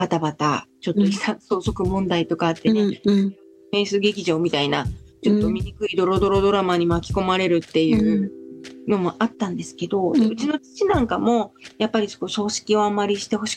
バタバタ、ちょっと遺産相続問題とかあってね、フェイス劇場みたいな、ちょっと醜いドロドロドラマに巻き込まれるっていうのもあったんですけど、うちの父なんかも、やっぱり葬式をあんまりしてほし